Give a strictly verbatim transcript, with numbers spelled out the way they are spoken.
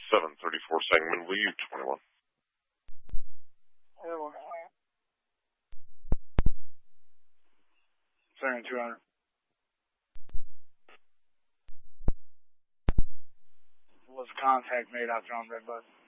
seven thirty-four Sangamon, will you twenty-one? Hello. Sangamon two hundred. Was contact made out there on Red Bus?